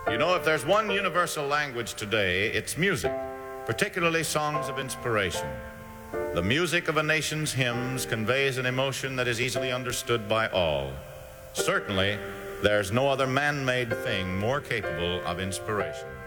You know, if there's one universal language today, it's music, particularly songs of inspiration. The music of a nation's hymns conveys an emotion that is easily understood by all. Certainly, there's no other man-made thing more capable of inspiration.